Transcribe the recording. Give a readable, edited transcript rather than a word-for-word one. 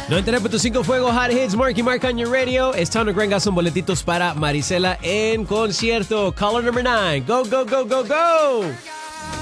99.5 Fuego Hot Hits, Mark y Mark on your radio. Esta no Grenga son boletitos para Marisela en concierto. Caller number 9. Go, go, go, go, go.